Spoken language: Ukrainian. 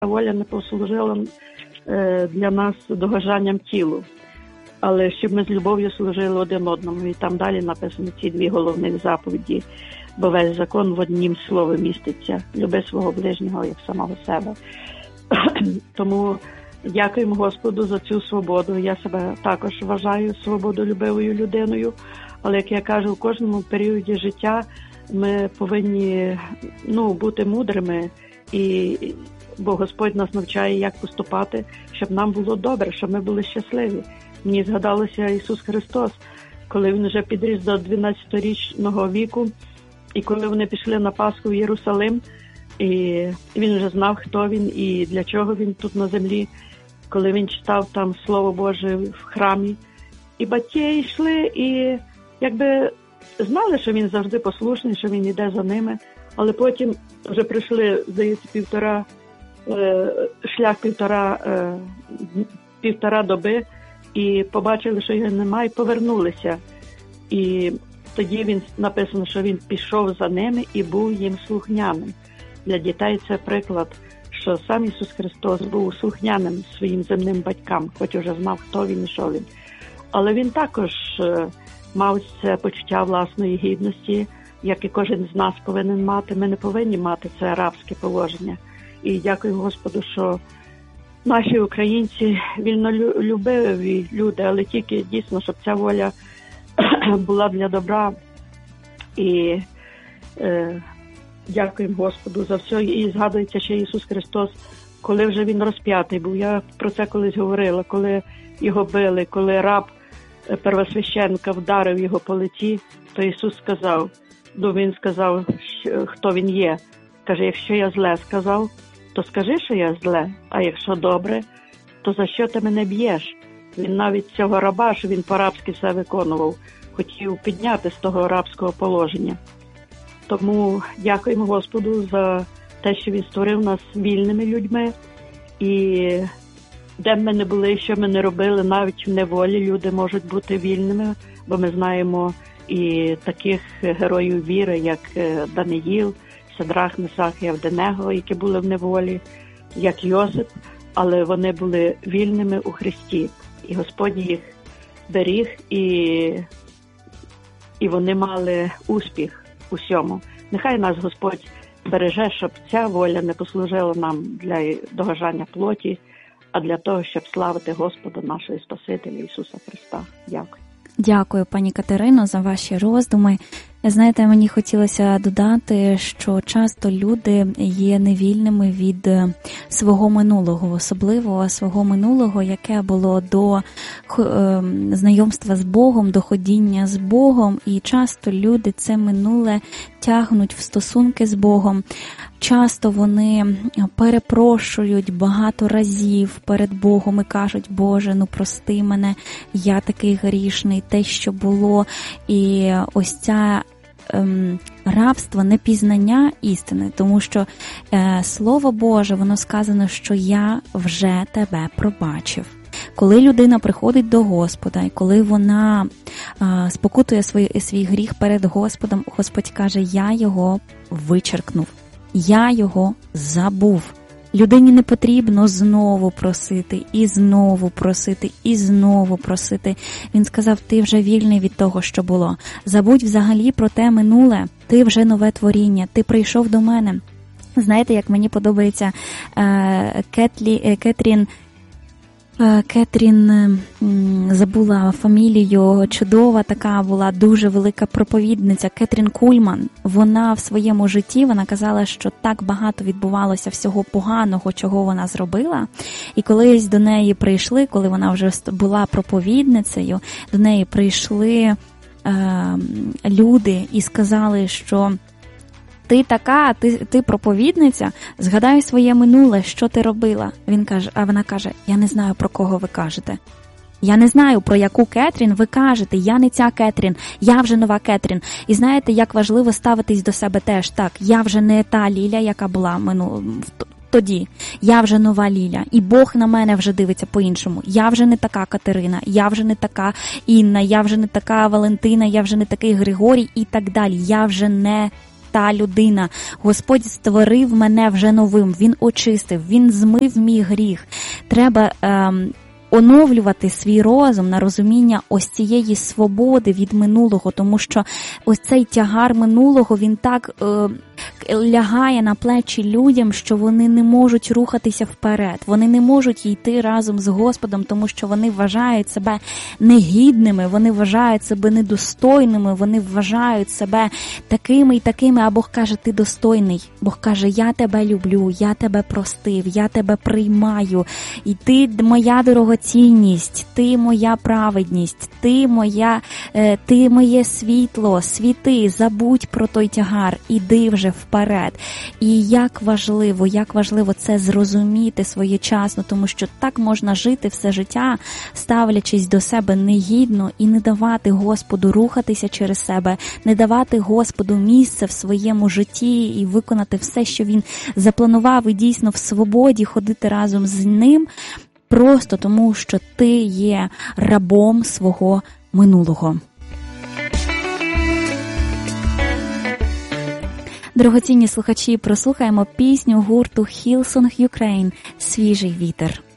воля не послужила для нас догоджанням тілу, але щоб ми з любов'ю служили один одному. І там далі написано ці дві головні заповіді, бо весь закон в однім слові міститься: люби свого ближнього як самого себе. Тому дякуємо Господу за цю свободу. Я себе також вважаю свободолюбивою людиною, але, як я кажу, у кожному періоді життя ми повинні бути мудрими, бо Господь нас навчає, як поступати, щоб нам було добре, щоб ми були щасливі. Мені згадалося Ісус Христос, коли Він вже підріс до 12-річного віку, і коли вони пішли на Пасху в Єрусалим, і Він вже знав, хто Він і для чого Він тут на землі, коли Він читав там Слово Боже в храмі. І батьки йшли і якби знали, що Він завжди послушний, що Він йде за ними, але потім вже прийшли, здається, півтора доби, і побачили, що його немає, і повернулися. І тоді він написано, що він пішов за ними і був їм слухняним. Для дітей це приклад, що сам Ісус Христос був слухняним своїм земним батькам, хоч уже знав, хто він і що він. Але він також мав це почуття власної гідності, як і кожен з нас повинен мати. Ми не повинні мати це рабське положення. І дякую Господу, що наші українці вільнолюбиві люди, але тільки дійсно, щоб ця воля була для добра. І дякуємо Господу за все. І згадується ще Ісус Христос, коли вже Він розп'ятий був. Я про це колись говорила, коли його били, коли раб первосвященника вдарив його по лиці, то Ісус сказав, Він сказав, хто Він є. Каже, якщо я зле сказав, то скажи, що я зле, а якщо добре, то за що ти мене б'єш? Він навіть цього раба, що він по-рабськи все виконував, хотів підняти з того рабського положення. Тому дякуємо Господу за те, що Він створив нас вільними людьми. І де б ми не були, що ми не робили, навіть в неволі люди можуть бути вільними, бо ми знаємо і таких героїв віри, як Даниїл, Садрах, Месах і Авденего, які були в неволі, як Йосип, але вони були вільними у Христі. І Господь їх беріг, і вони мали успіх у всьому. Нехай нас Господь береже, щоб ця воля не послужила нам для догоджання плоті, а для того, щоб славити Господа, нашого Спасителя Ісуса Христа. Дякую. Дякую, пані Катерино, за ваші роздуми. Знаєте, мені хотілося додати, що часто люди є невільними від свого минулого, особливо свого минулого, яке було до знайомства з Богом, до ходіння з Богом, і часто люди це минуле тягнуть в стосунки з Богом. Часто вони перепрошують багато разів перед Богом і кажуть: Боже, прости мене, я такий грішний, те, що було. І ось ця рабство, непізнання істини, тому що Слово Боже, воно сказано, що я вже тебе пробачив. Коли людина приходить до Господа, і коли вона спокутує свій гріх перед Господом, Господь каже: я його вичеркнув, я його забув. Людині не потрібно знову просити, і знову просити, і знову просити. Він сказав: ти вже вільний від того, що було. Забудь взагалі про те минуле, ти вже нове творіння, ти прийшов до мене. Знаєте, як мені подобається Кетрін, забула фамілію, чудова така була, дуже велика проповідниця, Кетрін Кульман. Вона в своєму житті, вона казала, що так багато відбувалося всього поганого, чого вона зробила. І колись до неї прийшли, коли вона вже була проповідницею, до неї прийшли люди і сказали, що ти така, ти проповідниця, згадай своє минуле, що ти робила. А вона каже: я не знаю, про кого ви кажете. Я не знаю, про яку Кетрін ви кажете. Я не ця Кетрін, я вже нова Кетрін. І знаєте, як важливо ставитись до себе теж так. Я вже не та Ліля, яка була тоді. Я вже нова Ліля. І Бог на мене вже дивиться по-іншому. Я вже не така Катерина, я вже не така Інна, я вже не така Валентина, я вже не такий Григорій і так далі. Я вже не та людина. Господь створив мене вже новим, Він очистив, Він змив мій гріх. Треба оновлювати свій розум на розуміння ось цієї свободи від минулого, тому що ось цей тягар минулого, він так лягає на плечі людям, що вони не можуть рухатися вперед, вони не можуть йти разом з Господом, тому що вони вважають себе негідними, вони вважають себе недостойними, вони вважають себе такими і такими, а Бог каже, ти достойний. Бог каже, я тебе люблю, я тебе простив, я тебе приймаю, і ти моя дорогоцінність, ти моя праведність, ти моє світло, світи, забудь про той тягар, іди вже вперед. І як важливо це зрозуміти своєчасно, тому що так можна жити все життя, ставлячись до себе негідно і не давати Господу рухатися через себе, не давати Господу місце в своєму житті і виконати все, що Він запланував, і дійсно в свободі ходити разом з Ним, просто тому, що ти є рабом свого минулого. Дорогоцінні слухачі, прослухаємо пісню гурту Hillsong Ukraine «Свіжий вітер».